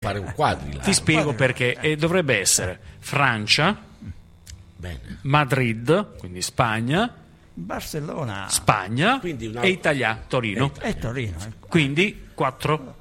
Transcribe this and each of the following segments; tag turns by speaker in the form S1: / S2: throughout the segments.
S1: fare un quadrilatero.
S2: Ti spiego perché. Dovrebbe essere Francia,
S1: Bene.
S2: Madrid, quindi Spagna,
S3: Barcellona
S2: Spagna
S1: Quindi
S2: e Italia, Torino.
S3: e Torino.
S2: Quindi 4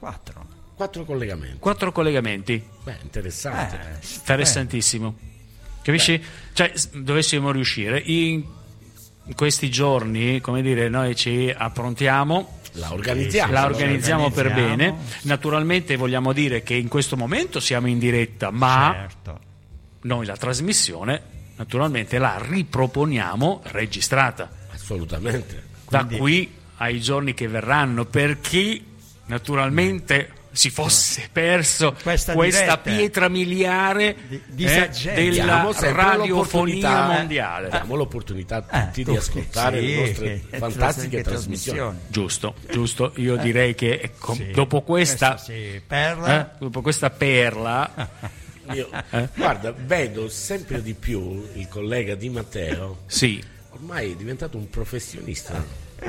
S1: 4 collegamenti.
S2: collegamenti.
S1: Beh, interessante.
S2: Interessantissimo. Capisci? Cioè, dovessimo riuscire in questi giorni, come dire, noi ci approntiamo,
S1: La organizziamo.
S2: la organizziamo per
S3: organizziamo.
S2: bene. Naturalmente vogliamo dire che in questo momento siamo in diretta, ma
S3: Certo.
S2: noi la trasmissione naturalmente la riproponiamo registrata.
S1: Assolutamente.
S2: Da qui ai giorni che verranno, per chi naturalmente si fosse perso
S3: Questa
S2: questa
S3: diretta
S2: pietra miliare
S3: di saggezza.
S2: della
S1: Diamo sempre
S2: radiofonia
S1: l'opportunità,
S2: mondiale.
S1: Diamo l'opportunità a tutti di ascoltare le nostre fantastiche trasmissioni.
S2: Giusto. Io direi che ecco,
S3: Sì,
S2: dopo questa
S3: perla.
S2: dopo questa perla
S1: Io, guarda, vedo sempre di più il collega Di Matteo,
S2: sì,
S1: ormai è diventato un professionista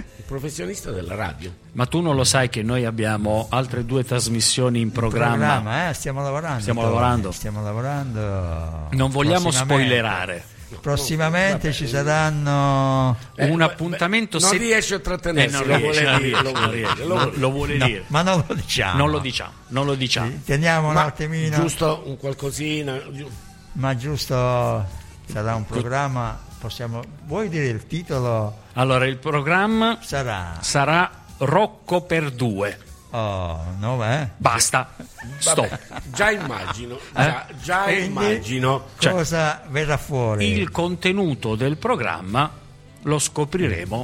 S1: della radio.
S2: ma tu non lo sai che noi abbiamo altre 2 trasmissioni in programma.
S3: Stiamo lavorando.
S2: Stiamo
S3: Tony,
S2: lavorando.
S3: Stiamo lavorando.
S2: Non vogliamo
S3: Prossimamente.
S2: spoilerare.
S3: Prossimamente ci saranno.
S2: Un appuntamento
S1: non riesce a trattenersi,
S2: non
S1: lo
S2: riesce,
S1: vuole
S2: non
S1: dire,
S2: riesce, non riesce, lo vuole
S3: No,
S2: dire.
S3: ma non lo diciamo.
S2: Non lo diciamo.
S3: Teniamo un
S1: Ma
S3: attimino.
S1: giusto un qualcosina.
S3: Ma giusto sarà un programma. Vuoi dire il titolo?
S2: Allora, il programma
S3: Sarà.
S2: Rocco per 2.
S3: Oh, no,
S2: Basta. Stop.
S1: Vabbè, già immagino, già
S3: Quindi,
S1: immagino.
S3: Cosa verrà fuori?
S2: Il contenuto del programma lo scopriremo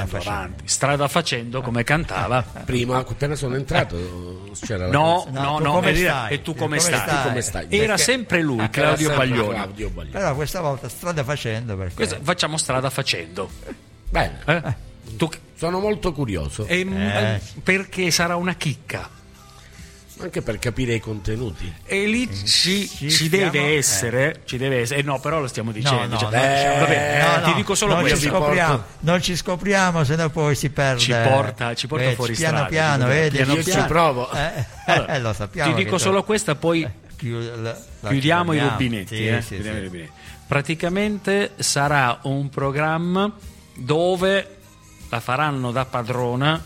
S2: strada facendo, come cantava.
S1: Prima, appena sono entrato, c'era la
S2: No,
S3: come
S2: e
S3: stai?
S2: tu come stai?
S1: Tu come stai?
S2: Era
S1: Perché-
S2: sempre lui, Claudio
S1: Era sempre
S2: Baglioni.
S1: Claudio Baglioni.
S3: Però questa volta strada facendo perché
S2: Facciamo strada facendo.
S1: Bene,
S2: Tu-
S1: sono molto curioso,
S2: perché sarà una chicca.
S1: anche per capire i contenuti.
S2: E lì ci
S3: stiamo-
S2: deve essere, no, però lo stiamo dicendo.
S3: No,
S2: cioè,
S3: no, diciamo-
S2: va bene, ti dico solo
S3: non
S2: questo.
S3: ci scopriamo, non ci scopriamo, se no poi si perde.
S2: Ci porta fuori
S3: piano
S2: strada.
S3: piano, vedi?
S1: Io ci provo.
S2: Allora,
S3: Lo sappiamo.
S2: ti dico
S3: che
S2: solo questa, poi chiudiamo i rubinetti.
S3: Sì,
S2: Chiudiamo i rubinetti. Praticamente sarà un programma dove la faranno da padrona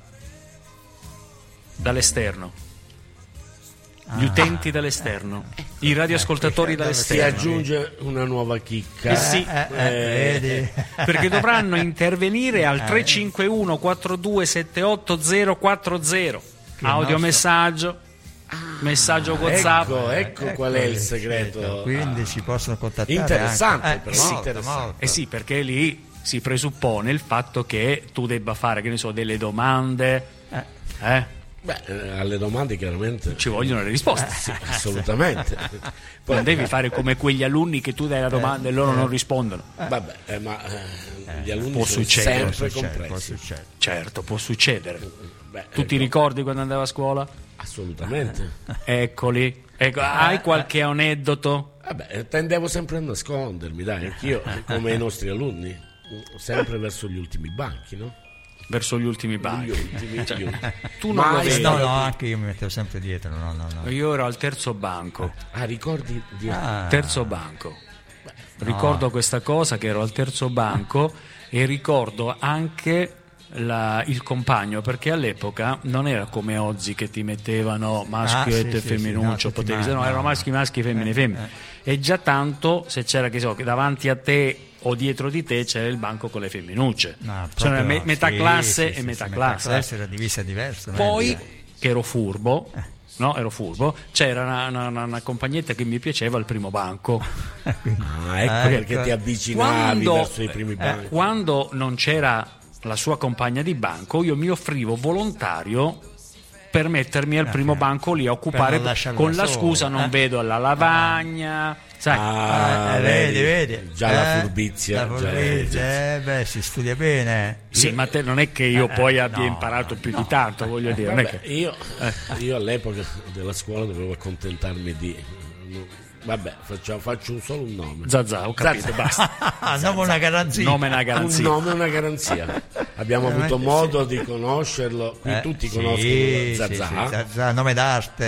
S2: dall'esterno. Gli utenti dall'esterno, i radioascoltatori
S1: Si
S2: dall'esterno.
S1: aggiunge una nuova chicca.
S2: Sì.
S3: vedi?
S2: Perché dovranno intervenire al 351 4278 040. Audiomessaggio, messaggio WhatsApp.
S1: Ecco qual è il segreto.
S3: Quindi ci possono contattare.
S1: Interessante,
S3: anche.
S1: però,
S3: Molto,
S1: interessante.
S3: molto.
S2: Sì, perché lì si presuppone il fatto che tu debba fare, che ne so, delle domande.
S1: Beh, alle domande chiaramente
S2: Ci vogliono le risposte.
S1: sì, assolutamente.
S2: Non devi fare come quegli alunni che tu dai la domanda e loro non rispondono.
S1: Vabbè, ma gli alunni
S2: può
S1: sono
S2: succedere,
S1: sempre
S3: Può
S1: compressi.
S3: succedere.
S2: Certo, può succedere.
S1: Beh,
S2: Tu ti
S1: ecco,
S2: ricordi quando andavo a scuola?
S1: assolutamente.
S2: Eccoli. Ecco, hai qualche aneddoto?
S1: Vabbè, tendevo sempre a nascondermi, dai, anch'io, come i nostri alunni, sempre verso gli ultimi banchi, no?
S2: Verso gli ultimi banchi.
S1: Gli ultimi.
S2: Tu non lo
S1: Mai
S2: vedi.
S3: No,
S1: stato-
S3: anche io mi mettevo sempre dietro. No.
S2: Io ero al terzo banco.
S1: Ah, ricordi di...
S2: Terzo banco. Ricordo questa cosa, che ero al terzo banco, e ricordo anche il compagno, perché all'epoca non era come oggi che ti mettevano maschietto e femminuccio, erano maschi, femmine, femmine. E già tanto, se c'era, che davanti a te o dietro di te c'era il banco con le femminucce, c'era metà classe e metà classe.
S3: La classe era divisa diverso.
S2: Poi, che ero furbo, c'era una compagnetta che mi piaceva al primo banco.
S1: Ah, ecco perché ti avvicinavi verso i primi banchi.
S2: Quando non c'era la sua compagna di banco, io mi offrivo volontario per mettermi al primo banco lì a occupare, con la scusa non vedo la lavagna, sai.
S3: Vedi.
S1: Già la furbizia.
S3: Si studia bene.
S2: Sì, ma te non è che io poi abbia imparato più di tanto, voglio dire. Non è
S1: Vabbè,
S2: che...
S1: io all'epoca della scuola dovevo accontentarmi di Vabbè, faccio solo un nome.
S2: Zazà, ho capito, basta.
S3: Nome una garanzia.
S2: Nome è una garanzia.
S1: Un nome è una garanzia. Abbiamo avuto modo di conoscerlo, qui tutti conoscono Zazà.
S3: Zazà, nome d'arte.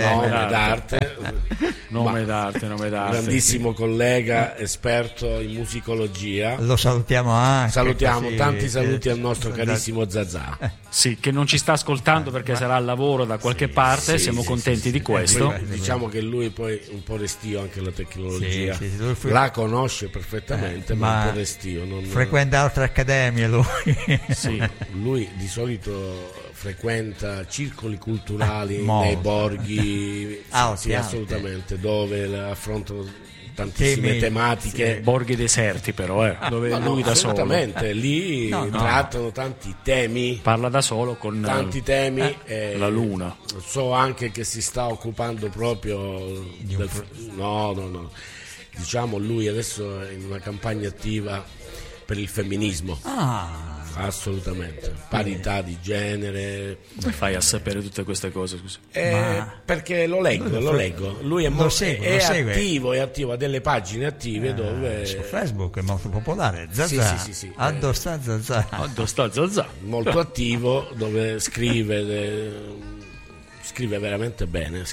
S2: Nome d'arte.
S1: Grandissimo collega, esperto in musicologia.
S3: Lo salutiamo anche.
S1: Salutiamo,
S3: così,
S1: tanti saluti al nostro carissimo Zazà.
S2: Sì, che non ci sta ascoltando perché sarà al lavoro da qualche parte, siamo contenti di questo.
S1: Poi, diciamo che lui poi un po' restio anche la tecnologia,
S3: lui
S1: la conosce perfettamente, ma un po' restio.
S3: Frequenta altre accademie lui.
S1: Sì, lui di solito frequenta circoli culturali nei borghi, sì, assolutamente, dove affrontano tantissime tematiche.
S2: Borghi deserti però, dove lui da solo.
S1: Assolutamente, lì trattano tanti temi.
S2: Parla da solo con
S1: tanti temi.
S2: La luna.
S1: So anche che si sta occupando proprio no. Diciamo, lui adesso è in una campagna attiva per il femminismo. Assolutamente, parità di genere.
S2: Come fai a sapere tutte queste cose? Scusa?
S1: Perché lo leggo. Lui è attivo, ha delle pagine attive dove
S3: su Facebook è molto popolare. Zazà.
S1: Sì.
S3: Addosta Zazà.
S1: Molto attivo, dove scrive veramente bene.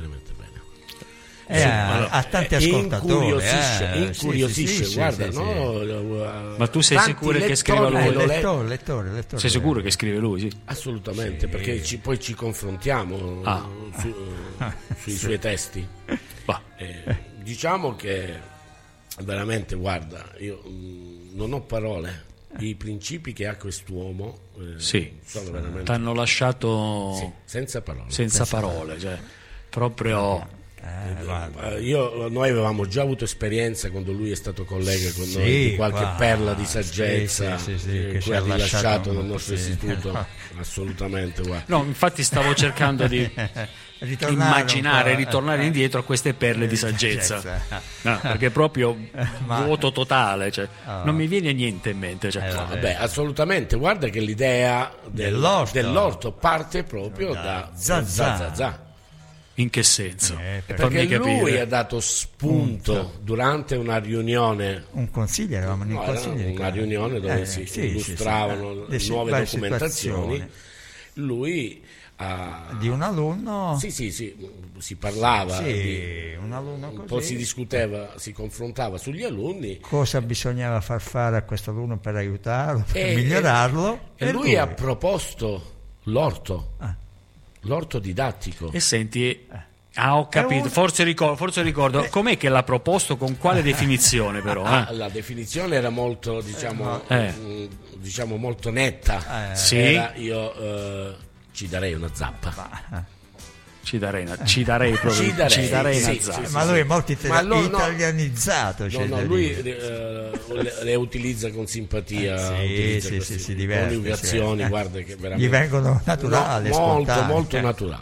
S3: Ha tanti ascoltatori.
S1: Incuriosisce, guarda,
S2: ma tu sei sicuro che scriva lui?
S3: Lettore.
S2: Sei sicuro che scrive lui? Sì.
S1: Assolutamente, perché poi ci confrontiamo sui suoi testi. Diciamo che veramente, guarda, io non ho parole. I principi che ha quest'uomo sono veramente.
S2: T'hanno lasciato
S1: senza parole.
S2: Senza parole, cioè proprio.
S1: Noi avevamo già avuto esperienza quando lui è stato collega con noi di qualche perla di saggezza che ci ha rilasciato nel nostro istituto. Assolutamente, guarda.
S2: No, infatti stavo cercando di ritornare indietro a queste perle di saggezza. No, perché proprio vuoto totale, cioè, non mi viene niente in mente.
S1: Vabbè, assolutamente, guarda che l'idea dell'orto parte proprio da Zazà.
S2: In che senso?
S1: Perché lui ha dato spunto durante una riunione.
S3: Un consiglio, eravamo in
S1: una riunione dove si illustravano nuove documentazioni. Lui
S3: di un alunno.
S1: Sì, si parlava.
S3: Un alunno così.
S1: Un po' si discuteva, si confrontava sugli alunni.
S3: Cosa bisognava far fare a questo alunno per aiutarlo, per migliorarlo.
S1: E lui ha proposto l'orto. L'orto didattico.
S2: E senti, ho capito, forse ricordo, com'è che l'ha proposto, con quale definizione però?
S1: La definizione era molto, diciamo molto netta.
S2: Sì.
S1: Io ci darei una zappa.
S2: Ci darei una zappa.
S3: Ma lui è molto italianizzato.
S1: Lui le utilizza con simpatia,
S3: si diverte,
S1: con educazioni, guarda che veramente
S3: gli vengono naturali,
S1: molto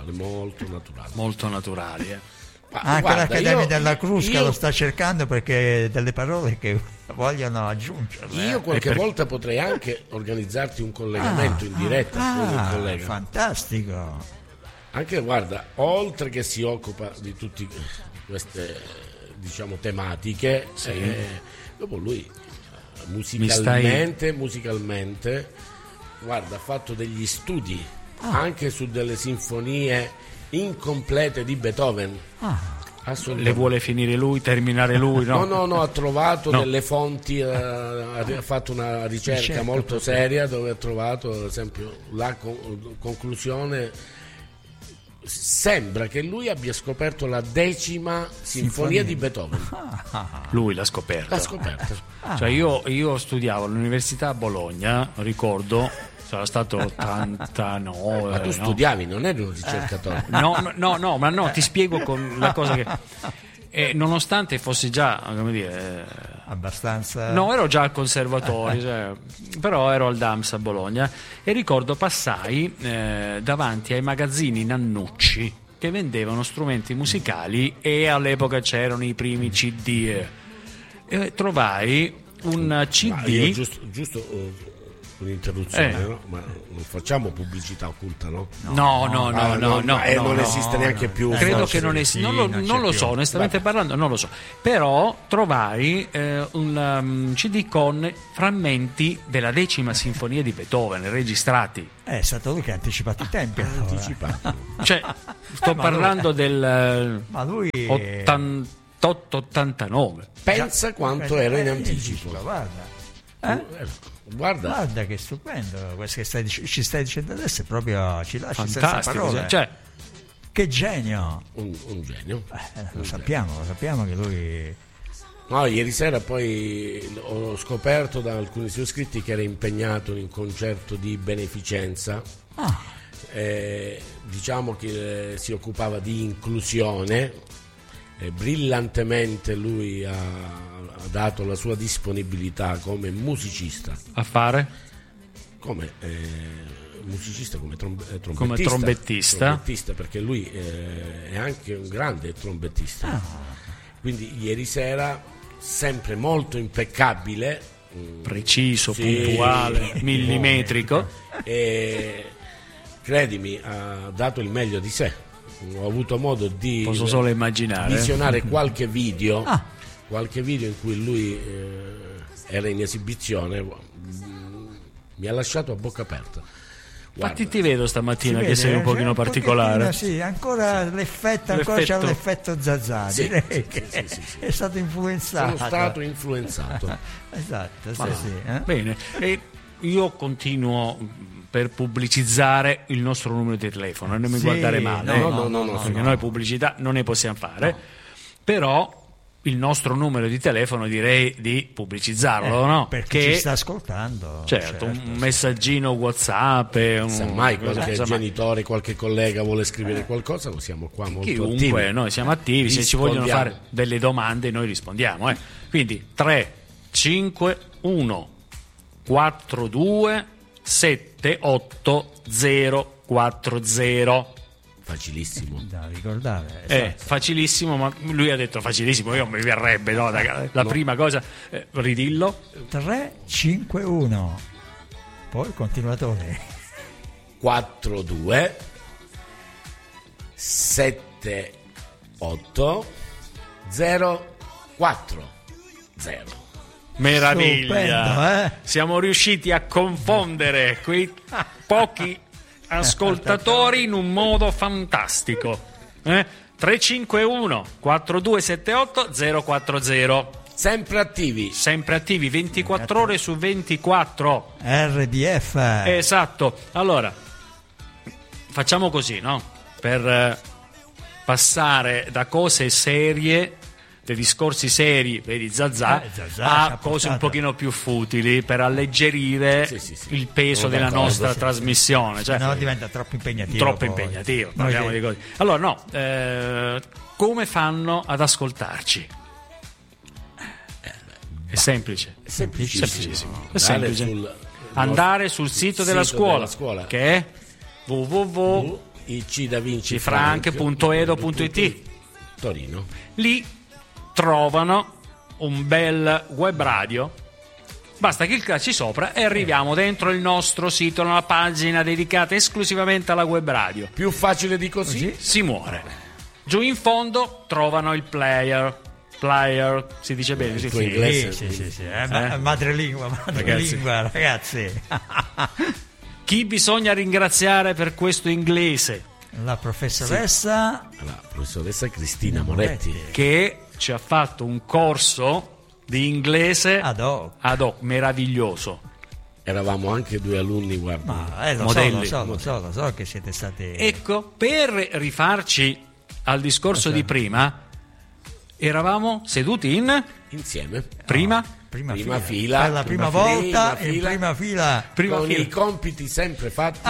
S1: naturali.
S3: Anche l'Accademia della Crusca lo sta cercando, perché delle parole che vogliono aggiungere.
S1: Io qualche volta potrei anche organizzarti un collegamento in diretta con un collega.
S3: Fantastico.
S1: Anche, guarda, oltre che si occupa di tutte queste, diciamo, tematiche, dopo lui musicalmente, guarda, ha fatto degli studi anche su delle sinfonie incomplete di Beethoven.
S2: Le vuole finire lui, terminare lui?
S1: No, ha trovato delle fonti, ha fatto una ricerca molto seria, dove ha trovato, ad esempio, la conclusione. Sembra che lui abbia scoperto la 10ª sinfonia di Beethoven.
S2: Lui l'ha scoperta. Cioè io studiavo all'università a Bologna, ricordo, sarà stato 89.
S1: Ma tu studiavi, non eri un ricercatore?
S2: No, ti spiego con la cosa che nonostante fossi già, come dire,
S3: abbastanza.
S2: No, ero già al conservatorio, però ero al DAMS a Bologna, e ricordo passai davanti ai magazzini Nannucci che vendevano strumenti musicali, e all'epoca c'erano i primi CD. E trovai un CD.
S1: Giusto un'interruzione, no? Ma non facciamo pubblicità occulta, no?
S2: No.
S1: Non esiste neanche più.
S2: Credo che non esista. Non lo so, onestamente parlando, non lo so. Però trovai un CD con frammenti della 10ª sinfonia di Beethoven registrati.
S3: È stato lui che ha anticipato i tempi.
S2: Cioè, sto parlando del
S3: ma lui
S2: 88-89.
S1: Pensa quanto era in anticipo.
S3: Guarda che stupendo questo che ci stai dicendo adesso, è proprio, ci lascia senza parole.
S2: Cioè,
S3: che genio,
S1: un genio.
S3: Lo sappiamo che lui.
S1: No, ieri sera poi ho scoperto da alcuni suoi scritti che era impegnato in un concerto di beneficenza. Diciamo che si occupava di inclusione. Brillantemente lui ha dato la sua disponibilità come musicista
S2: a fare
S1: come musicista, come
S2: trombettista,
S1: perché lui è anche un grande trombettista. Quindi ieri sera, sempre molto impeccabile,
S2: preciso, puntuale, millimetrico,
S1: e credimi, ha dato il meglio di sé. Ho avuto modo di
S2: posso solo immaginare
S1: visionare qualche video in cui lui era in esibizione. Mi ha lasciato a bocca aperta.
S2: Infatti ti vedo stamattina che sei un pochino particolare.
S3: Sì, ancora l'effetto c'è l'effetto Zazà, direi che è stato influenzato.
S1: Sono stato influenzato.
S3: Esatto,
S2: Bene, e io continuo per pubblicizzare il nostro numero di telefono, non mi guardare male, perché noi pubblicità non ne possiamo fare, però il nostro numero di telefono direi di pubblicizzarlo, no?
S3: Perché ci sta ascoltando.
S2: Certo, un messaggino WhatsApp,
S1: semmai qualche genitore, qualche collega vuole scrivere qualcosa, noi siamo qua molto
S2: chiunque,
S1: attivi.
S2: Noi siamo attivi, se ci vogliono fare delle domande noi rispondiamo. Quindi 351 42 78040.
S1: Facilissimo
S3: da ricordare,
S2: facilissimo, ma lui ha detto facilissimo, io mi verrebbe, no? La prima cosa, ridillo.
S3: 351 poi il continuatore
S1: 42 78 040.
S2: Meraviglia.
S3: Stupendo,
S2: siamo riusciti a confondere quei pochi ascoltatori in un modo fantastico. 351 4278 040.
S1: Sempre attivi
S2: 24 ore su 24.
S3: RDF.
S2: Esatto. Allora facciamo così, no? Per passare da cose serie, dei discorsi seri, vedi Zazà, a cose un pochino più futili, per alleggerire il peso della nostra trasmissione. Cioè,
S3: no, diventa troppo impegnativo.
S2: Parliamo di cose. Allora, come fanno ad ascoltarci? È semplice.
S1: Semplicissimo.
S2: È semplice. Andare sul sito della scuola, che è www.icdavincifrank.edo.it
S1: Torino.
S2: Lì trovano un bel web radio, basta cliccarci sopra e arriviamo dentro il nostro sito, una pagina dedicata esclusivamente alla web radio.
S1: Più facile di così
S2: si muore. Giù in fondo trovano il player, si dice bene,
S3: sì. Madrelingua, ragazzi.
S2: Chi bisogna ringraziare per questo inglese?
S3: La professoressa
S1: Cristina Moretti,
S2: che ci ha fatto un corso di inglese
S3: ad hoc
S2: meraviglioso.
S1: Eravamo anche due alunni, guarda,
S2: modelli.
S3: So che siete stati.
S2: Ecco, per rifarci al discorso di prima, eravamo seduti insieme. Prima
S1: fila,
S3: per la prima volta in prima fila,
S1: con i compiti sempre fatti.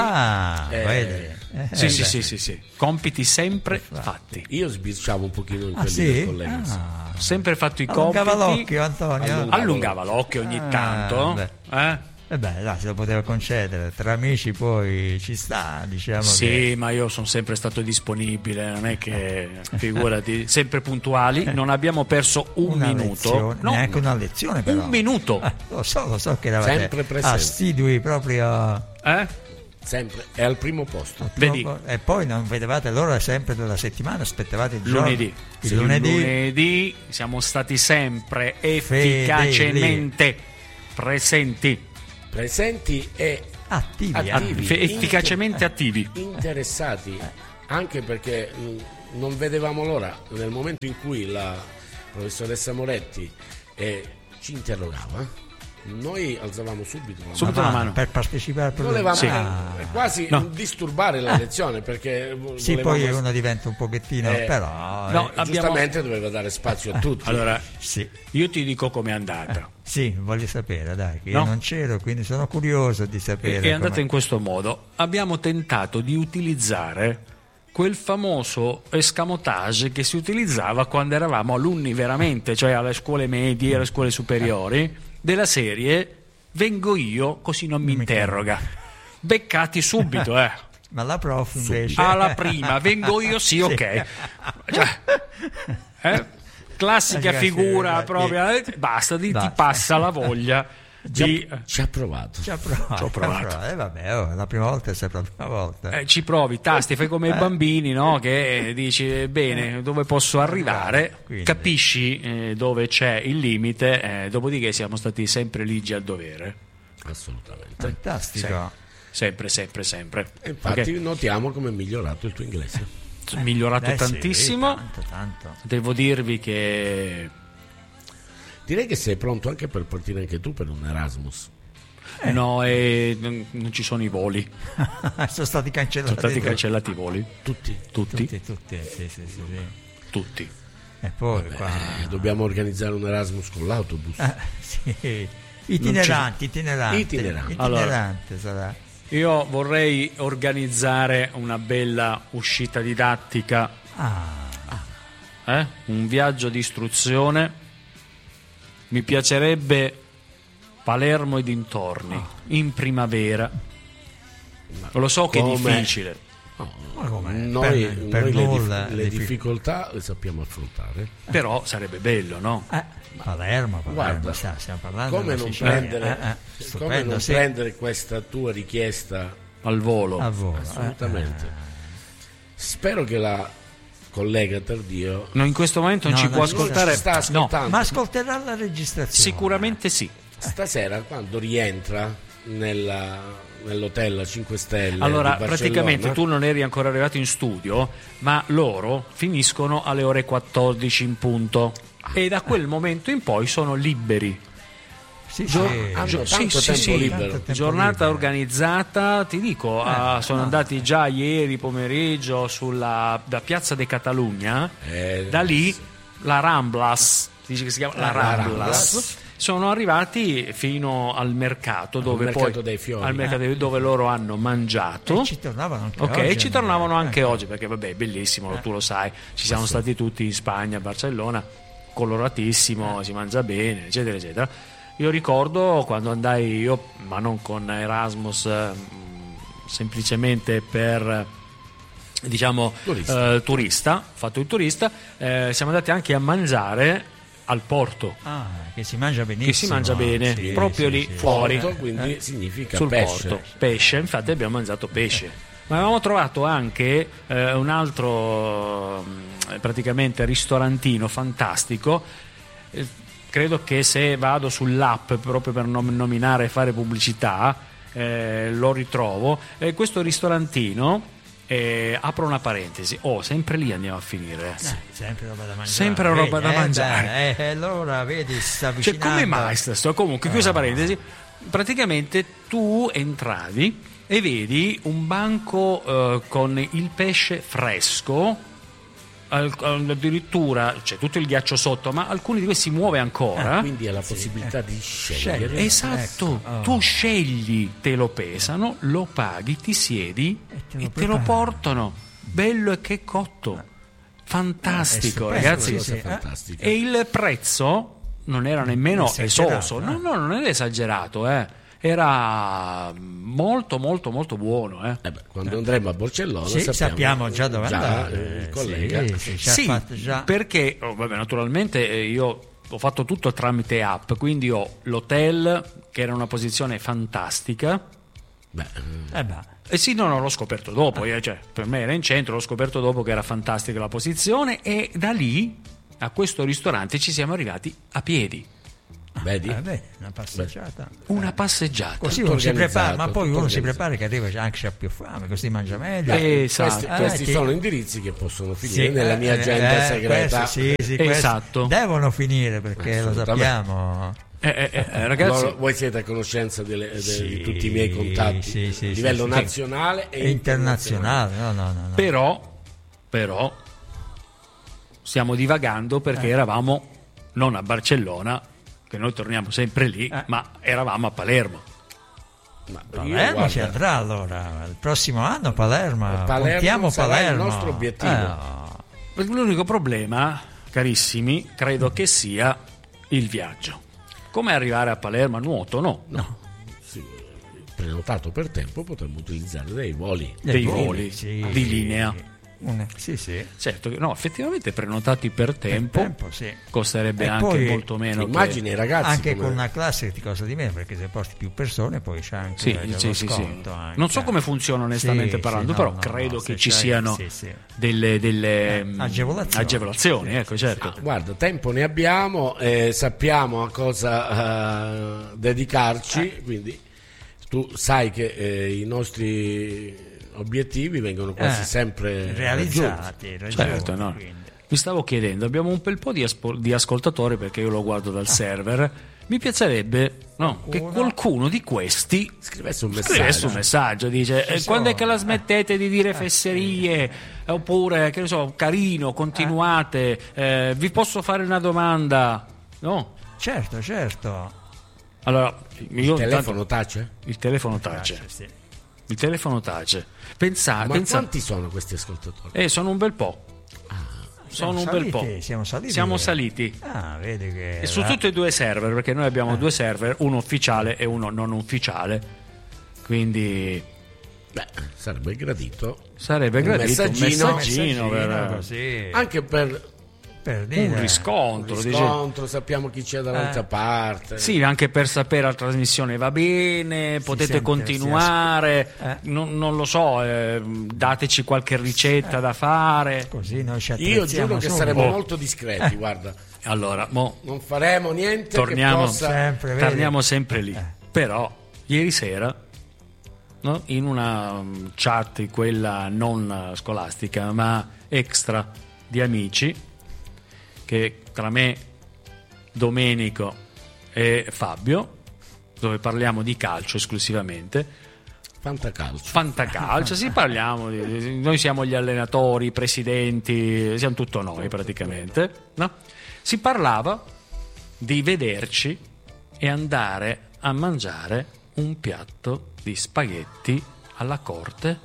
S2: Sì, compiti sempre fatti.
S1: Io sbirciavo un pochino in quelli del collega.
S2: Sempre fatto i
S3: allungava
S2: compiti.
S3: L'occhio, Antonio.
S2: Allungava l'occhio ogni tanto.
S3: Là, se lo poteva concedere tra amici, poi ci sta, diciamo.
S2: Sì,
S3: che...
S2: ma io sono sempre stato disponibile, non è che figurati, sempre puntuali, non abbiamo perso un minuto,
S3: neanche una lezione però.
S2: Un minuto.
S3: Lo so che eravate
S1: sempre presente,
S3: assidui proprio.
S1: Sempre, è al primo posto.
S2: Vedi.
S3: E poi non vedevate l'ora sempre della settimana, aspettavate il giorno.
S2: Il lunedì siamo stati sempre efficacemente presenti
S1: e attivi.
S2: Efficacemente attivi,
S1: interessati, anche perché non vedevamo l'ora nel momento in cui la professoressa Moretti ci interrogava. Noi alzavamo subito
S3: la mano per partecipare al programma.
S1: Volevamo quasi disturbare la lezione, perché
S3: poi uno diventa un pochettino, però
S1: giustamente doveva dare spazio a tutti.
S2: Allora, io ti dico com'è andata.
S3: Sì, voglio sapere, dai, che io non c'ero, quindi sono curioso di sapere.
S2: È andata in questo modo. Abbiamo tentato di utilizzare quel famoso escamotage che si utilizzava quando eravamo alunni veramente, cioè alle scuole medie, alle scuole superiori, della serie vengo io così non mi interroga. Beccati subito,
S3: Ma la prof invece
S2: alla prima vengo io, sì, ok. Classica figura proprio, basta, ti passa la voglia.
S1: Ci ha provato.
S3: Vabbè, la prima volta è sempre la prima volta.
S2: Ci provi, tasti, fai come i bambini, no? Che dici bene, dove posso arrivare, quindi capisci dove c'è il limite, dopodiché siamo stati sempre ligi al dovere.
S1: Assolutamente.
S3: Fantastico.
S2: Sempre.
S1: E infatti notiamo come è migliorato il tuo inglese.
S2: Migliorato tantissimo.
S3: Tanto.
S2: Devo dirvi che
S1: direi che sei pronto anche per partire anche tu per un Erasmus.
S2: No, non ci sono i voli.
S3: Sono stati cancellati.
S2: Sono stati cancellati i voli.
S3: Tutti. Sì.
S2: Tutti.
S3: E poi
S1: dobbiamo organizzare un Erasmus con l'autobus.
S3: Sì. Itinerante.
S2: Allora,
S3: sarà.
S2: Io vorrei organizzare una bella uscita didattica. Un viaggio di istruzione. Mi piacerebbe Palermo e dintorni in primavera. Lo so che è difficile.
S1: Noi le difficoltà le sappiamo affrontare.
S2: Però sarebbe bello, no?
S3: Palermo,
S1: guarda,
S3: stiamo parlando
S1: come non prendere questa tua richiesta
S2: al volo?
S1: Assolutamente. Spero che la collega Tardio
S2: in questo momento non ci può ascoltare.
S1: Sta ascoltando.
S3: Ma ascolterà la registrazione.
S2: Sicuramente sì.
S1: Stasera quando rientra nell'hotel a 5 stelle.
S2: Allora, praticamente tu non eri ancora arrivato in studio, ma loro finiscono alle ore 14 in punto. E da quel momento in poi sono liberi. Giornata organizzata, ti dico, sono andati già ieri pomeriggio da Piazza de Catalunya, da lì la Ramblas, dice che si chiama la Ramblas. Sono arrivati fino al mercato dove
S1: dei fiori,
S2: al mercato dove loro hanno mangiato.
S3: E ci tornavano anche oggi.
S2: E ci tornavano anche oggi, perché vabbè, è bellissimo, tu lo sai, ci siamo stati tutti in Spagna, a Barcellona, coloratissimo, si mangia bene, eccetera, eccetera. Io ricordo quando andai ma non con Erasmus, semplicemente per turista, fatto il turista, siamo andati anche a mangiare al porto.
S3: Che si mangia benissimo.
S2: Che si mangia bene, proprio lì fuori.
S1: Porto, quindi significa
S2: sul
S1: pesce.
S2: Porto, pesce, infatti abbiamo mangiato pesce. Ma avevamo trovato anche un altro praticamente ristorantino fantastico. Credo che se vado sull'app proprio per nominare e fare pubblicità lo ritrovo. Questo ristorantino, apro una parentesi, sempre lì andiamo a finire.
S3: Sempre roba da mangiare.
S2: Sempre roba da mangiare.
S3: Allora vedi, sta avvicinando.
S2: Come mai comunque, chiusa parentesi, praticamente tu entravi e vedi un banco con il pesce fresco, addirittura c'è tutto il ghiaccio sotto, ma alcuni di questi si muove ancora,
S1: quindi hai la possibilità di scegliere.
S2: Esatto, tu scegli, te lo pesano, lo paghi, ti siedi e te lo portano bello e che cotto. Fantastico, ragazzi.
S1: Fantastico.
S2: E il prezzo non era nemmeno esoso, no, non era esagerato, era molto molto molto buono.
S1: Quando andremo a Barcellona
S3: sappiamo già dove andare.
S1: Il collega.
S2: Perché naturalmente io ho fatto tutto tramite app, quindi ho l'hotel che era una posizione fantastica. No, l'ho scoperto dopo, cioè, per me era in centro, l'ho scoperto dopo che era fantastica la posizione, e da lì a questo ristorante ci siamo arrivati a piedi.
S1: Vedi?
S3: Una passeggiata.
S2: Una passeggiata.
S3: Così uno si prepara, ma poi uno si prepara che arriva anche c'ha più fame, così mangia meglio.
S1: Esatto. Questi sono indirizzi che possono finire nella mia agenda segreta.
S2: Esatto.
S3: Devono finire, perché lo sappiamo.
S2: Ragazzi,
S1: voi siete a conoscenza di tutti i miei contatti a livello nazionale e internazionale.
S3: No.
S2: Però stiamo divagando, perché eravamo non a Barcellona, che noi torniamo sempre lì, ma eravamo a Palermo.
S3: Palermo ci andrà allora il prossimo anno. Palermo
S1: sarà
S3: Palermo.
S1: Il nostro obiettivo.
S2: L'unico problema, carissimi, credo che sia il viaggio. Come arrivare a Palermo a nuoto? No.
S1: Sì, prenotato per tempo potremmo utilizzare dei voli
S2: di linea.
S3: Sì.
S2: Certo, effettivamente prenotati per tempo costerebbe anche
S3: poi,
S2: molto meno.
S1: Immagini ragazzi,
S3: anche con una classe ti costa di meno, perché se porti più persone poi c'è anche lo sconto. Anche.
S2: Non so come funziona onestamente parlando, però credo che ci siano delle agevolazioni. Ecco, certo.
S1: Guarda, tempo ne abbiamo, sappiamo a cosa dedicarci, quindi tu sai che i nostri obiettivi vengono quasi sempre
S3: realizzati.
S2: Certo, no. Mi stavo chiedendo, abbiamo un bel po' di ascoltatori, perché io lo guardo dal server. Mi piacerebbe che qualcuno di questi scrivesse un messaggio, dice quando è che la smettete di dire fesserie, oppure che ne so, carino, continuate, vi posso fare una domanda? No?
S3: Certo.
S2: Allora,
S1: il telefono tace?
S2: Il telefono tace. Il telefono tace.
S1: Ma quanti sono questi ascoltatori?
S2: Sono un bel po'. Siamo saliti.
S3: Vedi che
S2: e su tutti e due i server, perché noi abbiamo due server, uno ufficiale e uno non ufficiale. Quindi
S1: sarebbe gradito
S2: un messaggino
S3: così.
S1: Anche per
S2: un riscontro,
S1: sappiamo chi c'è dall'altra parte.
S2: Sì, anche per sapere la trasmissione va bene, potete continuare, non lo so, dateci qualche ricetta da fare.
S3: Così noi ci
S1: io giuro che saremo molto discreti, guarda.
S2: Allora,
S1: non faremo niente
S2: torniamo
S3: sempre
S2: lì. Però ieri sera, in una chat, quella non scolastica ma extra, di amici, che tra me, Domenico e Fabio, dove parliamo di calcio esclusivamente. Fantacalcio, sì, parliamo noi siamo gli allenatori, i presidenti, siamo tutto noi praticamente, no? Si parlava di vederci e andare a mangiare un piatto di spaghetti alla corte.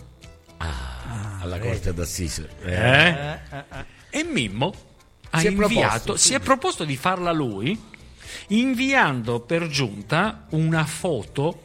S1: Alla corte d'Assise.
S2: E Mimmo si è proposto di farla lui, inviando per giunta una foto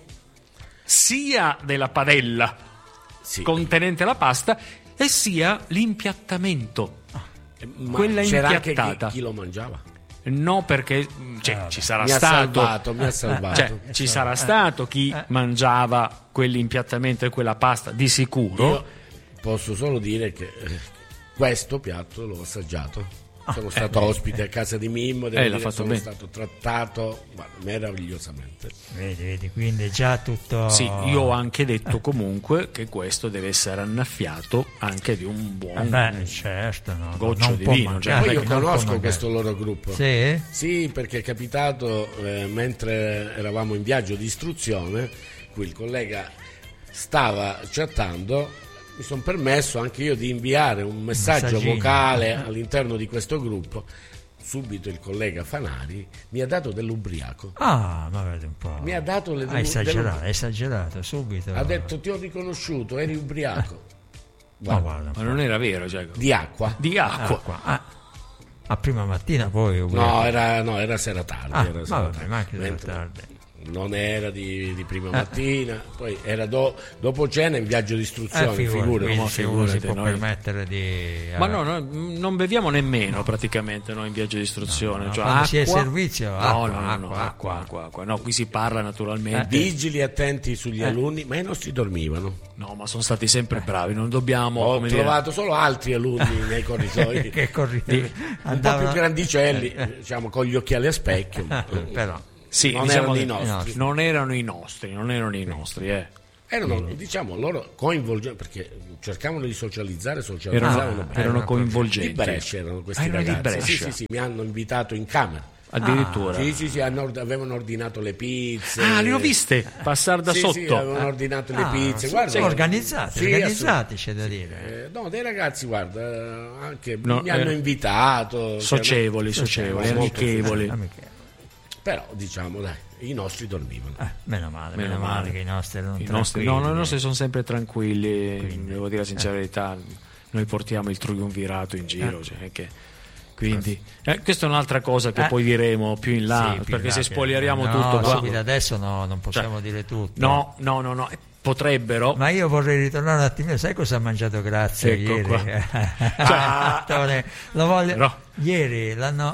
S2: sia della padella contenente la pasta e sia l'impiattamento, quella
S1: c'era
S2: impiattata.
S1: Anche chi lo mangiava?
S2: No, perché ci sarà
S1: mi ha salvato.
S2: Ci sarà stato chi mangiava quell'impiattamento e quella pasta, di sicuro.
S1: Io posso solo dire che questo piatto l'ho assaggiato. Sono stato ospite a casa di Mimmo, sono stato trattato meravigliosamente.
S3: Vedi, quindi già tutto.
S2: Sì, io ho anche detto comunque che questo deve essere annaffiato anche di un buon goccio di vino.
S1: Poi io conosco questo loro gruppo.
S3: Sì?
S1: Sì, perché è capitato mentre eravamo in viaggio di istruzione, qui il collega stava chattando. Mi sono permesso anche io di inviare un messaggio vocale all'interno di questo gruppo. Subito il collega Fanari mi ha dato dell'ubriaco.
S3: Ma vedi un po'.
S1: Mi ha dato
S3: Hai esagerato subito.
S1: Ha detto: ti ho riconosciuto, eri ubriaco.
S2: Ma non era vero, Giacomo.
S1: Di acqua.
S3: A prima mattina poi
S1: No, era sera tardi.
S3: Ma anche sera tardi.
S1: non era di prima mattina, poi era dopo cena in viaggio di istruzione,
S3: figurati, si può
S2: noi.
S3: permettere di...
S2: Ma no, non beviamo nemmeno praticamente noi in viaggio di istruzione. Cioè,
S3: quando
S2: acqua,
S3: si è servizio,
S2: acqua. No, qui si parla naturalmente.
S1: Vigili attenti sugli alunni, ma i nostri dormivano.
S2: No, ma sono stati sempre bravi, non dobbiamo...
S1: Ho trovato solo altri alunni nei corridoi,
S3: che
S1: un po' più grandicelli, diciamo, con gli occhiali a specchio.
S3: Però...
S2: Sì,
S1: non
S2: diciamo
S1: erano i nostri.
S2: Non erano i nostri.
S1: Erano, diciamo, loro coinvolgenti, perché cercavano di socializzare.
S2: Erano coinvolgenti.
S1: Di Brescia erano questi ragazzi.
S2: Di Brescia.
S1: Sì, mi hanno invitato in camera.
S2: Addirittura.
S1: Sì, avevano ordinato le pizze.
S2: Le ho viste passare da sotto.
S1: Sì, avevano ordinato le pizze. Guarda,
S3: sono organizzati, c'è da dire.
S1: No, dei ragazzi, guarda, anche mi hanno invitato.
S2: Socievoli, amichevoli.
S1: Però diciamo, dai, i nostri dormivano.
S3: Meno male che i nostri erano tranquilli.
S2: No, i nostri sono sempre tranquilli. Quindi, devo dire la sincera verità, noi portiamo il triumvirato in giro. Quindi questa è un'altra cosa che poi diremo più in là, perché se spoileriamo tutto
S3: subito adesso non possiamo dire tutto.
S2: No, potrebbero.
S3: Ma io vorrei ritornare un attimino, sai cosa ha mangiato Grazia ieri? Ieri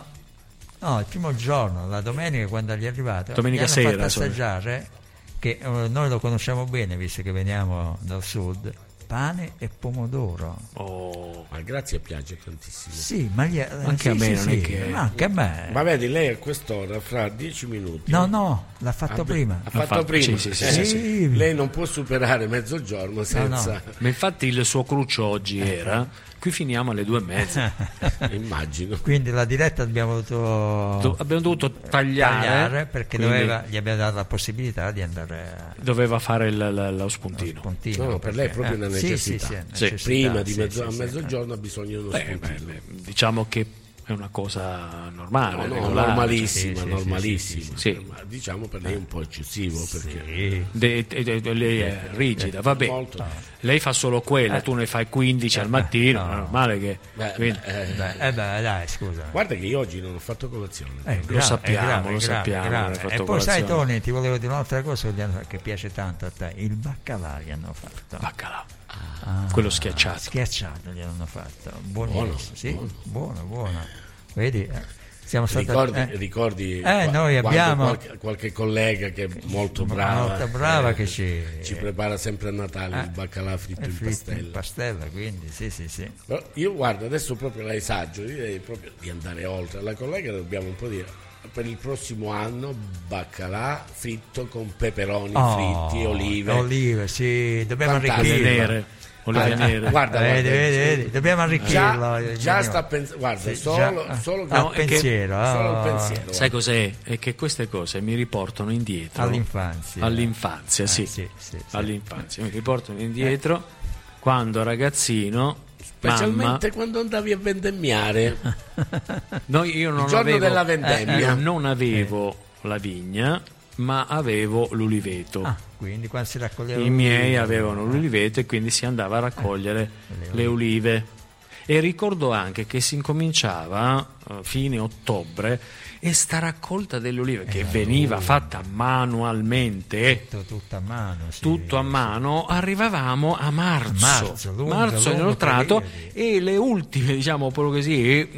S3: il primo giorno, la domenica, quando gli è arrivato,
S2: domenica
S3: gli hanno
S2: sera,
S3: fatto assaggiare, che noi lo conosciamo bene visto che veniamo dal sud, pane e pomodoro.
S1: Ma Grazia piace tantissimo.
S3: Sì, ma
S2: anche a me non è che...
S3: anche a me.
S1: Ma vedi, lei a quest'ora, fra 10 minuti...
S3: No, l'ha fatto prima.
S1: Ha fatto prima?
S2: Sì.
S1: Lei non può superare mezzogiorno senza...
S2: No. Ma infatti il suo cruccio oggi era... Qui finiamo alle 2:30.
S1: Immagino.
S3: Quindi la diretta abbiamo
S2: dovuto tagliare
S3: perché gli abbiamo dato la possibilità di andare
S2: doveva fare lo spuntino.
S1: No, per lei è proprio una necessità. Prima di mezzogiorno ha bisogno di uno spuntino.
S2: Diciamo che è una cosa normale,
S1: normalissima.
S2: Sì.
S1: Ma diciamo per lei è un po' eccessivo, perché
S2: lei è rigida, vabbè.
S1: Molto.
S2: Lei fa solo quella, tu ne fai 15 al mattino, è normale che
S3: dai, scusa.
S1: Guarda che io oggi non ho fatto colazione.
S2: Lo sappiamo.
S3: E poi sai, Tony, ti volevo dire un'altra cosa che piace tanto a te, il baccalà gli hanno fatto.
S2: Baccalà. Quello schiacciato
S3: gli hanno fatto, buono. Vedi, siamo stati
S1: ricordi
S3: noi abbiamo
S1: qualche collega che è molto brava
S3: che
S1: ci prepara sempre a Natale il baccalà fritto in
S3: pastella, quindi sì.
S1: Però io guardo, adesso proprio la esaggero, direi proprio di andare oltre. La collega dobbiamo un po' dire, per il prossimo anno baccalà fritto con peperoni fritti, olive,
S3: sì, dobbiamo arricchirlo.
S1: Guarda,
S3: vedi, dobbiamo arricchirlo.
S1: Già sta pensando, guarda, solo il pensiero.
S2: Sai cos'è? È che queste cose mi riportano indietro all'infanzia, sì. All'infanzia mi riportano indietro quando ragazzino,
S1: specialmente quando andavi a vendemmiare.
S2: Io non
S1: il giorno
S2: avevo,
S1: della vendemmia
S2: io non avevo la vigna, ma avevo l'uliveto.
S3: Quindi quando si raccoglieva
S2: i miei avevano l'uliveto e quindi si andava a raccogliere le olive. E ricordo anche che si incominciava fine ottobre e sta raccolta delle olive che veniva fatta manualmente, tutto a mano, arrivavamo a marzo inoltrato, e le ultime, diciamo quello così,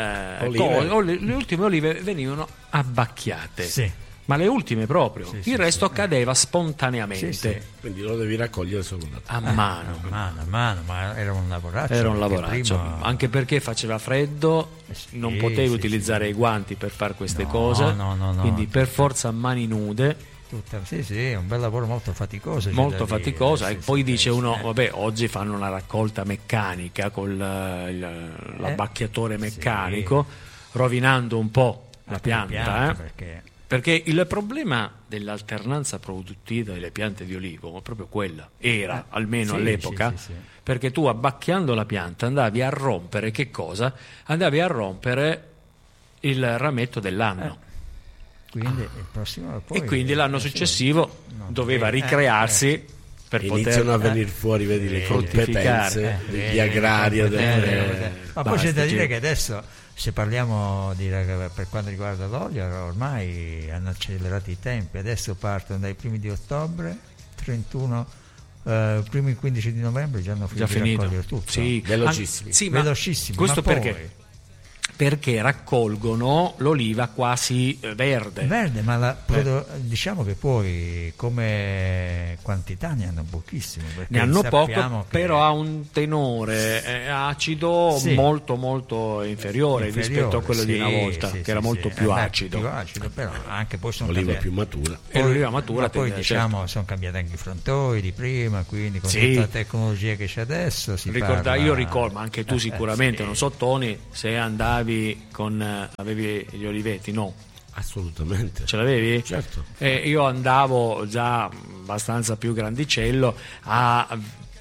S2: le ultime olive venivano abbacchiate. Ma le ultime proprio, il resto cadeva spontaneamente.
S1: Quindi lo devi raccogliere solo
S2: a mano,
S3: ma era un lavoraccio.
S2: Era un lavoraccio, anche perché faceva freddo, non potevi utilizzare i guanti per fare queste cose, quindi per forza a mani nude.
S3: È un bel lavoro molto faticoso.
S2: E poi dice uno, vabbè, oggi fanno una raccolta meccanica con l'abbacchiatore meccanico, rovinando un po' la pianta, perché il problema dell'alternanza produttiva delle piante di olivo è proprio quella, era almeno all'epoca, perché tu abbacchiando la pianta andavi a rompere che cosa? Andavi a rompere il rametto dell'anno.
S3: Quindi il prossimo,
S2: e quindi l'anno successivo doveva ricrearsi per
S1: iniziano a venire fuori, vedi, le competenze di agraria.
S3: Ma poi c'è da dire che adesso se parliamo per quanto riguarda l'olio, ormai hanno accelerato i tempi, adesso partono dai primi di ottobre, 31, primi 15 di novembre già hanno finito di raccogliere tutto.
S2: Sì,
S1: velocissimi.
S2: Sì,
S3: velocissimi.
S2: Questo
S3: ma
S2: perché? Perché raccolgono l'oliva quasi verde.
S3: Ma diciamo che poi come quantità ne hanno pochissime.
S2: Ne hanno poco, però ha un tenore acido molto molto inferiore rispetto a quello di una volta, che era molto più acido.
S3: Più acido, però anche poi sono
S1: l'oliva più matura.
S2: E l'oliva matura
S3: poi diciamo sono cambiati anche i frontoi di prima, quindi con tutta la tecnologia che c'è adesso
S2: io ricordo, ma anche tu sicuramente, non so Tony, se andavi avevi gli oliveti, no?
S1: Assolutamente.
S2: Ce l'avevi?
S1: Certo.
S2: Io andavo già abbastanza più grandicello a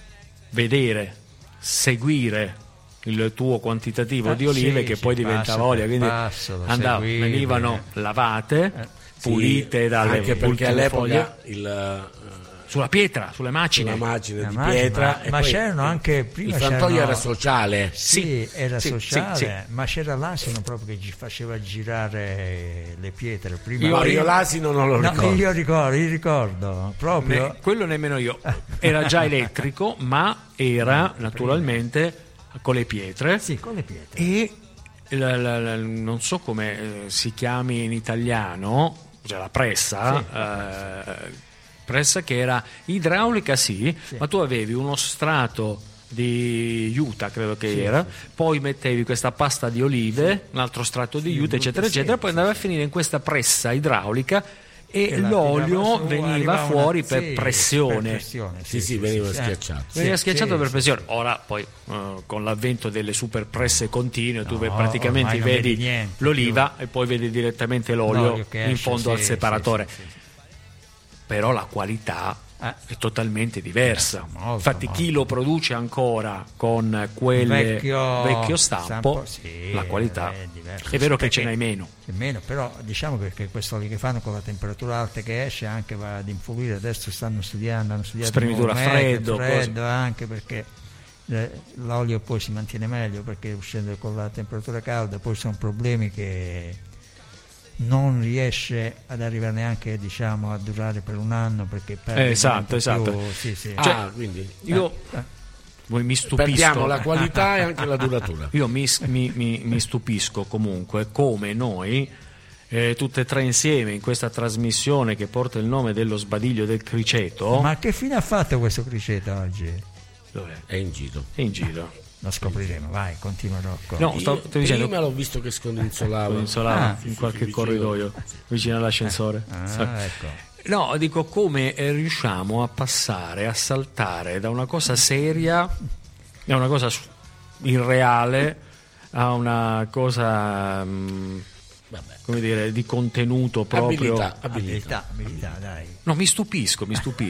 S2: seguire il tuo quantitativo di olive che poi diventava olio, quindi venivano lavate, pulite dalle
S1: anche perché all'epoca
S2: sulla pietra, sulle macine
S1: di pietra,
S3: ma c'erano anche prima
S1: il frantoio era sociale,
S3: era sociale, ma c'era l'asino proprio che faceva girare le pietre prima.
S1: Io l'asino non lo ricordo.
S3: Io ricordo proprio
S2: quello nemmeno io. Era già elettrico, ma era naturalmente con le pietre.
S3: Sì, con le pietre.
S2: E non so come si chiami in italiano, cioè la pressa. Pressa che era idraulica, sì, ma tu avevi uno strato di juta, credo che era, poi mettevi questa pasta di olive, un altro strato di juta, eccetera, eccetera, poi andava a finire in questa pressa idraulica e l'olio veniva fuori per pressione.
S1: Veniva schiacciato.
S2: Veniva schiacciato per pressione. Ora poi con l'avvento delle super presse continue tu praticamente vedi l'oliva e poi vedi direttamente l'olio in fondo al separatore. Però la qualità è totalmente diversa. Infatti chi lo produce ancora con quel vecchio stampo, la qualità è vero che ce n'hai meno.
S3: Però diciamo che questo che fanno con la temperatura alta che esce anche va ad influire. Adesso hanno studiato
S2: spremitura a freddo
S3: anche perché l'olio poi si mantiene meglio, perché uscendo con la temperatura calda poi sono problemi che non riesce ad arrivare neanche a durare per un anno, perché perde
S2: esatto.
S3: Quindi
S2: io mi stupisco,
S1: perdiamo la qualità e anche la duratura.
S2: Io mi stupisco comunque come noi tutte e tre insieme in questa trasmissione che porta il nome dello sbadiglio del criceto.
S3: Ma che fine ha fatto questo criceto oggi?
S2: Dov'è?
S1: È in giro.
S3: Lo scopriremo, vai, continua Rocco.
S2: No, dicendo,
S1: prima l'ho visto che scodinzolava
S2: in qualche corridoio vicino all'ascensore.
S3: Ecco.
S2: No, dico come riusciamo a passare, a saltare da una cosa seria, da una cosa irreale, a una cosa come dire, di contenuto proprio.
S3: Abilità, dai.
S2: No, mi stupisco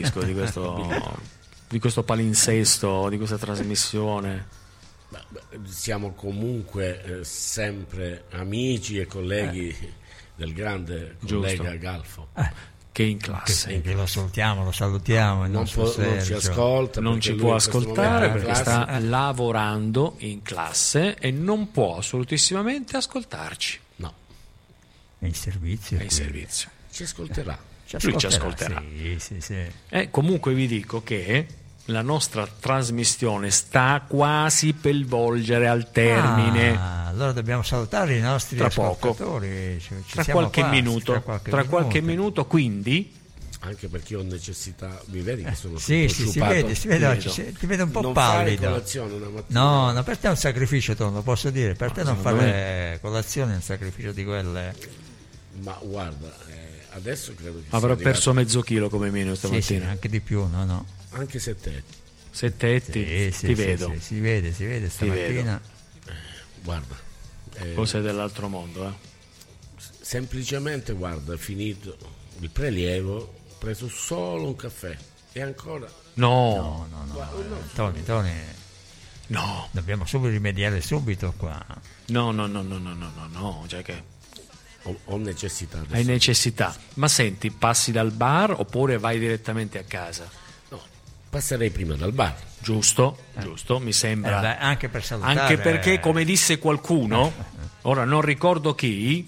S2: di questo palinsesto, di questa trasmissione.
S1: Siamo comunque sempre amici e colleghi del grande collega Galfo,
S2: che è in classe,
S3: che lo salutiamo,
S1: non ci ascolta,
S2: non ci può ascoltare perché sta lavorando in classe e non può assolutissimamente ascoltarci.
S1: No,
S3: è in servizio.
S1: Ci ascolterà.
S2: Lui ci ascolterà.
S3: Sì.
S2: Comunque vi dico che la nostra trasmissione sta quasi per volgere al termine.
S3: Allora dobbiamo salutare i nostri ascoltatori.
S2: Tra qualche minuto, quindi.
S1: Anche perché ho necessità, mi vedi che sono
S3: si vede, ti vedo un po' pallido. No, per te è un sacrificio, lo posso dire. Per te non fare colazione è un sacrificio di quelle.
S1: Ma guarda, adesso credo che
S2: avrò perso mezzo chilo come meno stamattina.
S3: Sì, anche di più, no.
S1: Anche 7
S2: etti. Ti vedo.
S3: Si vede stamattina.
S1: Guarda,
S2: cose dell'altro mondo.
S3: Semplicemente,
S1: guarda, finito il prelievo, ho preso solo un caffè e ancora.
S2: No.
S3: Tony.
S2: No.
S3: Dobbiamo subito rimediare qua.
S2: No, cioè che
S1: ho necessità.
S2: Hai necessità. Ma senti, passi dal bar oppure vai direttamente a casa?
S1: No, passerei prima dal bar.
S2: Giusto, mi sembra.
S3: Anche per salutare.
S2: Anche perché, come disse qualcuno, ora non ricordo chi,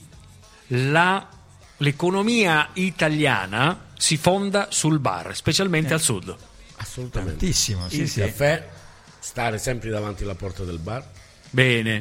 S2: l'economia italiana si fonda sul bar, specialmente al sud.
S1: Assolutamente.
S3: Tantissimo, sì,
S1: Il
S3: sì.
S1: caffè, stare sempre davanti alla porta del bar.
S2: Bene.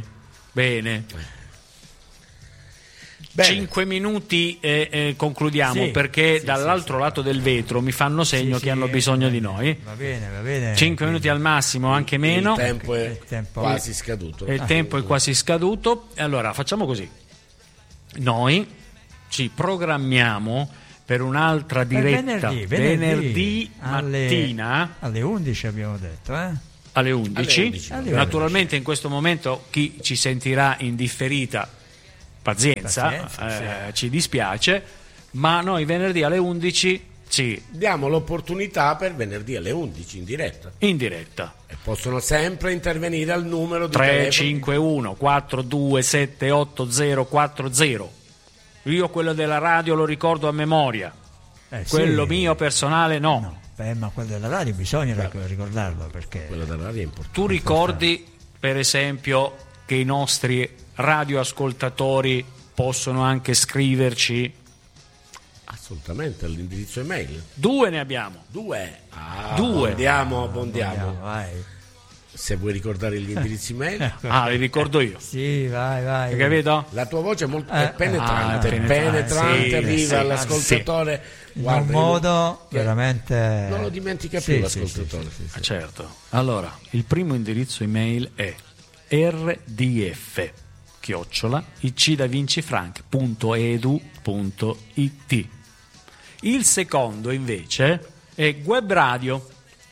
S2: 5 minuti e concludiamo,
S3: Sì,
S2: perché
S3: sì,
S2: dall'altro lato del vetro mi fanno segno che hanno bisogno di noi.
S3: Va bene.
S2: 5 minuti al massimo, anche meno.
S1: Il tempo è
S3: Il tempo-
S1: quasi scaduto.
S2: Il tempo è quasi scaduto. Allora facciamo così: noi ci programmiamo per un'altra diretta venerdì mattina
S3: alle 11 abbiamo detto,
S2: alle 11.
S1: Alle 11.
S2: Naturalmente in questo momento chi ci sentirà in differita, pazienza, ci dispiace, ma noi venerdì alle 11 ci
S1: Diamo l'opportunità per venerdì alle 11 in diretta. E possono sempre intervenire al numero di
S2: 351 4278040. Io quello della radio lo ricordo a memoria, quello mio personale no.
S3: Ma quello della radio bisogna ricordarlo, perché
S1: Quello della radio è importante.
S2: Tu ricordi per esempio che i nostri radioascoltatori possono anche scriverci?
S1: Assolutamente, all'indirizzo email.
S2: 2 ne abbiamo.
S1: 2.
S2: Due.
S1: Abbondiamo.
S3: vai.
S1: Se vuoi ricordare gli indirizzi email.
S2: Li ricordo io.
S3: Sì, vai.
S2: Hai capito?
S1: La tua voce è molto è penetrante,
S2: penetrante. Sì,
S1: arriva
S2: sì,
S1: all'ascoltatore.
S3: In
S1: Guarda,
S3: un modo
S1: che
S3: veramente
S1: non lo dimentica
S3: Sì,
S1: più l'ascoltatore.
S3: sì.
S2: Certo. Allora, il primo indirizzo email è rdf@icdavincifranc.edu.it. Il secondo invece è webradio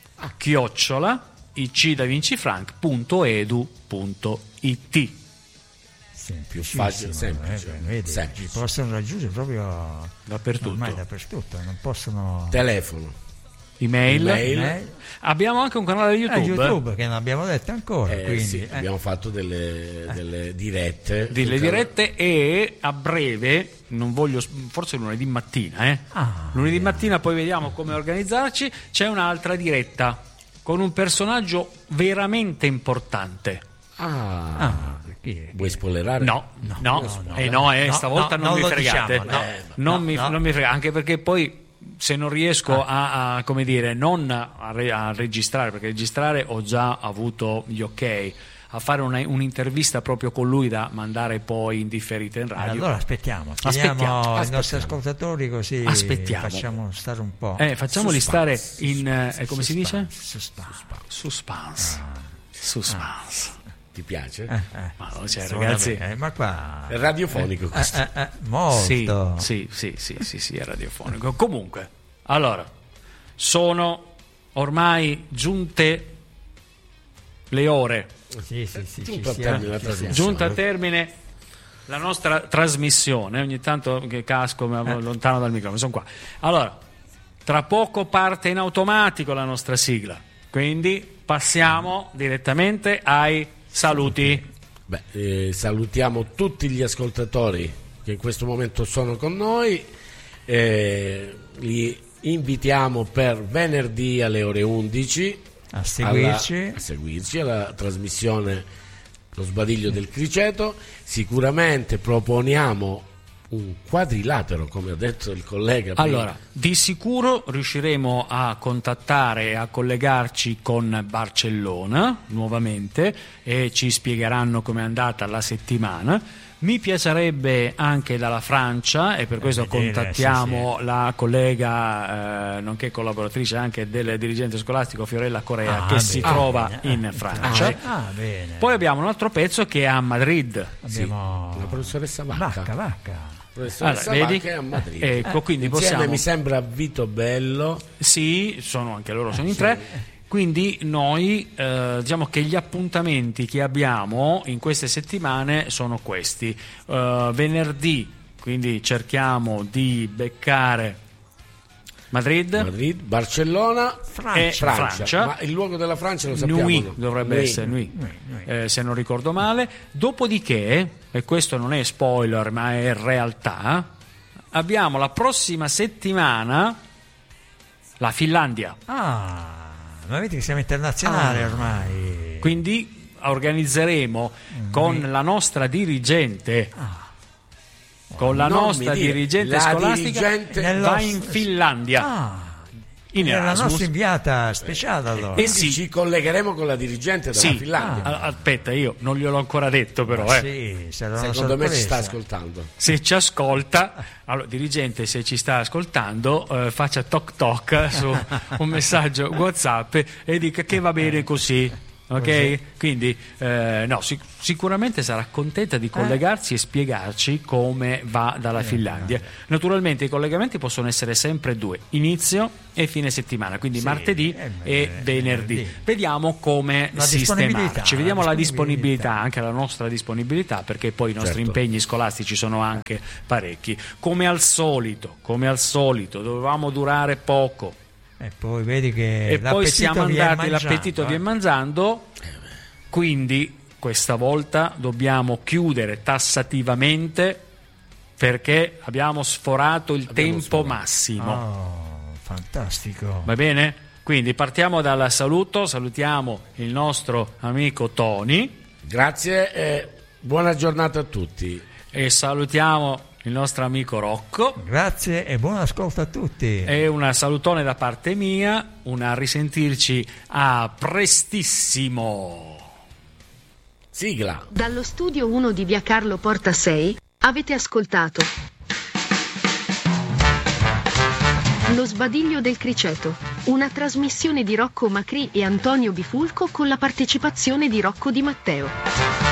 S2: @icdavincifranc.edu.it.
S1: Più facile, semplice.
S3: Vedi,
S1: Semplice.
S3: ci possono raggiungere proprio
S2: Dappertutto.
S3: ormai dappertutto, non possono
S1: Telefono.
S2: Email. Abbiamo anche un canale YouTube.
S3: YouTube che non abbiamo detto ancora, quindi
S1: Sì, abbiamo fatto delle dirette.
S2: Dirette e a breve, non voglio, forse lunedì mattina, lunedì mattina poi vediamo come organizzarci, c'è un'altra diretta con un personaggio veramente importante.
S3: chi è?
S1: Vuoi spoilerare?
S2: No, stavolta non mi fregate. Non mi fregate, anche perché poi se non riesco a come dire, non a registrare, perché registrare ho già avuto gli ok, a fare un'intervista proprio con lui da mandare poi in differita in radio.
S3: Allora aspettiamo ai nostri ascoltatori, così facciamo stare un po'.
S2: Facciamoli stare in come si dice? Suspense.
S1: Ti piace?
S2: Ma no, ragazzi,
S3: ma qua
S1: È radiofonico questo.
S3: molto.
S2: Sì, è radiofonico. Comunque, allora, sono ormai giunte le ore.
S3: Sì,
S2: Giunta a termine la nostra trasmissione. Ogni tanto che casco lontano dal microfono, sono qua. Allora, tra poco parte in automatico la nostra sigla, quindi passiamo direttamente ai saluti.
S1: Salutiamo tutti gli ascoltatori che in questo momento sono con noi, li invitiamo per venerdì alle ore 11
S3: a seguirci
S1: alla trasmissione Lo Sbadiglio del Criceto. Sicuramente proponiamo un quadrilatero, come ha detto il collega prima.
S2: Allora, di sicuro riusciremo a contattare e a collegarci con Barcellona nuovamente e ci spiegheranno com'è andata la settimana. Mi piacerebbe anche dalla Francia, e per questo contattiamo la collega nonché collaboratrice anche del dirigente scolastico Fiorella Corea, che si trova in Francia.
S3: Bene.
S2: Poi abbiamo un altro pezzo che è a Madrid.
S3: Abbiamo
S1: la professoressa Vacca.
S2: Allora, vedi?
S1: Che è a Madrid.
S2: Ecco, quindi
S1: Insieme
S2: possiamo.
S1: mi sembra Vito Bello.
S2: Sì, sono anche loro, sono in 3. Quindi noi diciamo che gli appuntamenti che abbiamo in queste settimane sono questi. Venerdì, quindi cerchiamo di beccare Madrid,
S1: Barcellona
S2: e Francia.
S1: Ma il luogo della Francia lo sappiamo.
S2: Nui, dovrebbe essere Nui. Se non ricordo male. Dopodiché, e questo non è spoiler ma è realtà, abbiamo la prossima settimana la Finlandia.
S3: Ma vedi che siamo internazionali ormai.
S2: Quindi organizzeremo con la nostra dirigente, con la nostra dirigente scolastica, va in Finlandia. In
S3: È la
S2: Erasmus.
S3: nostra inviata speciale allora.
S1: E ci collegheremo con la dirigente della Finlandia.
S2: Aspetta, io non gliel'ho ancora detto, però.
S3: Sì, sarà una
S1: Secondo me ci
S3: sorpresa.
S1: sta ascoltando.
S2: Se ci ascolta, allora dirigente, se ci sta ascoltando, faccia toc toc su un messaggio WhatsApp e dica che va bene così. Ok? Quindi sicuramente sarà contenta di collegarsi e spiegarci come va dalla Finlandia. Naturalmente i collegamenti possono essere sempre 2, inizio e fine settimana, quindi martedì e venerdì. Vediamo come sistemarci, vediamo la disponibilità, anche la nostra disponibilità, perché poi i nostri impegni scolastici sono anche parecchi. Come al solito, dovevamo durare poco.
S3: E poi vedi che
S2: poi siamo andati, l'appetito viene mangiando, quindi questa volta dobbiamo chiudere tassativamente perché abbiamo sforato il tempo massimo.
S3: Fantastico.
S2: Va bene? Quindi partiamo dal saluto, salutiamo il nostro amico Tony.
S1: Grazie e buona giornata a tutti.
S2: E salutiamo il nostro amico Rocco.
S3: Grazie e buon ascolto a tutti.
S2: E un salutone da parte mia, una risentirci a prestissimo.
S1: Sigla.
S4: Dallo studio 1 di via Carlo Porta 6 avete ascoltato Lo sbadiglio del criceto, una trasmissione di Rocco Macri e Antonio Bifulco con la partecipazione di Rocco Di Matteo.